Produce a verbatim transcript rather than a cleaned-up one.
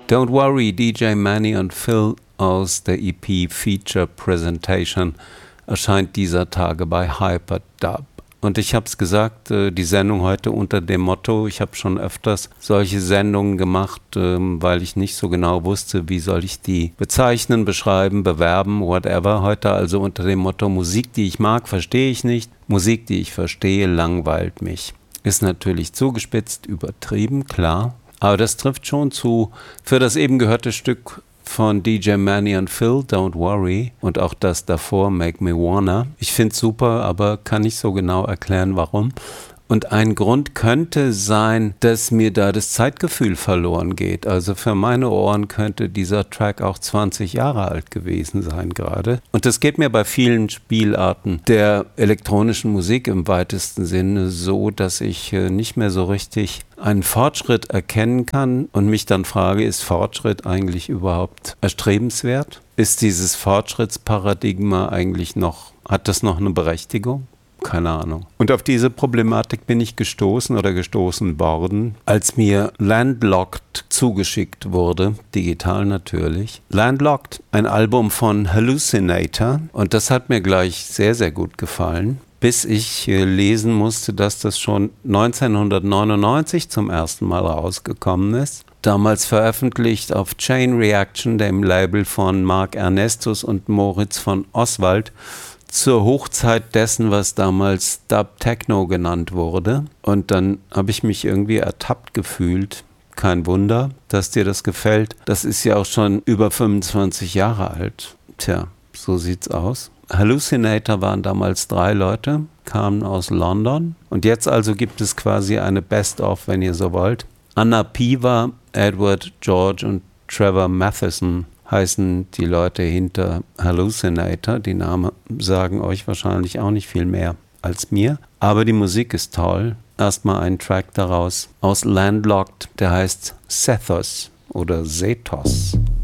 Don't Worry, D J Manny und Phil aus der E P Feature Presentation erscheint dieser Tage bei Hyperdub. Und ich habe es gesagt, die Sendung heute unter dem Motto, ich habe schon öfters solche Sendungen gemacht, weil ich nicht so genau wusste, wie soll ich die bezeichnen, beschreiben, bewerben, whatever. Heute also unter dem Motto, Musik, die ich mag, verstehe ich nicht. Musik, die ich verstehe, langweilt mich. Ist natürlich zugespitzt, übertrieben, klar. Aber das trifft schon zu für das eben gehörte Stück von D J Manny und Phil, Don't Worry, und auch das davor, Make Me Wanna. Ich finde es super, aber kann nicht so genau erklären, warum. Und ein Grund könnte sein, dass mir da das Zeitgefühl verloren geht. Also für meine Ohren könnte dieser Track auch zwanzig Jahre alt gewesen sein gerade. Und das geht mir bei vielen Spielarten der elektronischen Musik im weitesten Sinne so, dass ich äh, nicht mehr so richtig einen Fortschritt erkennen kann und mich dann frage, ist Fortschritt eigentlich überhaupt erstrebenswert? Ist dieses Fortschrittsparadigma eigentlich noch, hat das noch eine Berechtigung? Keine Ahnung. Und auf diese Problematik bin ich gestoßen oder gestoßen worden, als mir Landlocked zugeschickt wurde, digital natürlich. Landlocked, ein Album von Hallucinator, und das hat mir gleich sehr, sehr gut gefallen, bis ich äh, lesen musste, dass das schon neunzehnhundertneunundneunzig zum ersten Mal rausgekommen ist. Damals veröffentlicht auf Chain Reaction, dem Label von Mark Ernestus und Moritz von Oswald, zur Hochzeit dessen, was damals Dub Techno genannt wurde. Und dann habe ich mich irgendwie ertappt gefühlt. Kein Wunder, dass dir das gefällt. Das ist ja auch schon über fünfundzwanzig Jahre alt. Tja, so sieht's aus. Hallucinator waren damals drei Leute, kamen aus London. Und jetzt also gibt es quasi eine Best-of, wenn ihr so wollt. Anna Piva, Edward George und Trevor Matheson heißen die Leute hinter Hallucinator. Die Namen sagen euch wahrscheinlich auch nicht viel mehr als mir. Aber die Musik ist toll. Erstmal ein Track daraus aus Landlocked, der heißt Sethos oder Sethos.